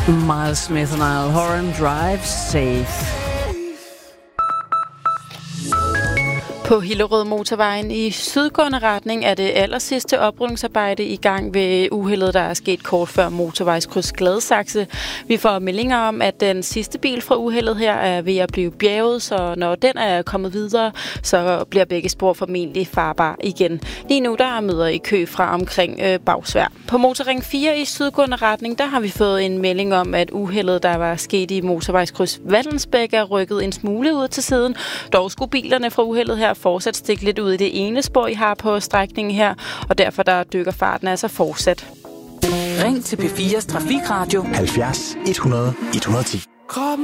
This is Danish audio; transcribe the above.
Miles Smith og Niall Horan, Drive Safe. På Hillerød Motorvejen i sydgående retning er det allersidste oprydningsarbejde i gang ved uheldet, der er sket kort før motorvejskryds Gladsaxe. Vi får meldinger om, at den sidste bil fra uheldet her er ved at blive bjerget, så når den er kommet videre, så bliver begge spor formentlig farbar igen. Lige nu der er møder i kø fra omkring Bagsværd. På Motorring 4 i sydgående retning, der har vi fået en melding om, at uheldet, der var sket i motorvejskryds Vallensbæk, er rykket en smule ud til siden. Dog skulle bilerne fra uheldet her fortsat stikke lidt ud i det ene spor, I har på strækningen her, og derfor der dykker farten altså fortsat. Ring til P4's Trafikradio 70 100 110.